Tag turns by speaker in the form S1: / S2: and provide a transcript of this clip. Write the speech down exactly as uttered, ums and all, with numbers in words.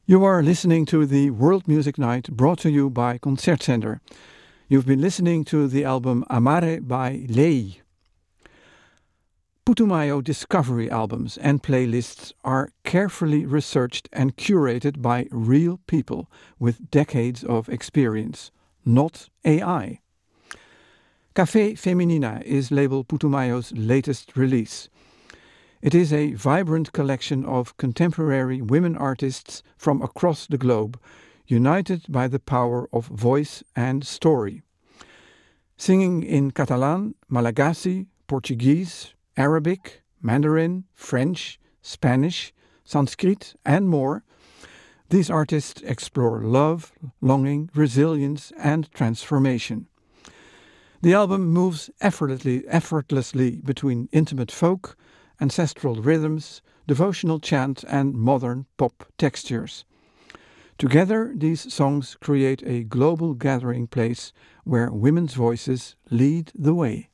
S1: You are listening to the World Music Night brought to you by Concertzender. You've been listening to the album Amare by Lei. Putumayo Discovery albums and playlists are carefully researched and curated by real people with decades of experience, not A I. Café Feminina is label Putumayo's latest release. It is a vibrant collection of contemporary women artists from across the globe, united by the power of voice and story. Singing in Catalan, Malagasy, Portuguese, Arabic, Mandarin, French, Spanish, Sanskrit, and more, these artists explore love, longing, resilience, and transformation. The album moves effortlessly, effortlessly between intimate folk, ancestral rhythms, devotional chant, and modern pop textures. Together, these songs create a global gathering place where women's voices lead the way.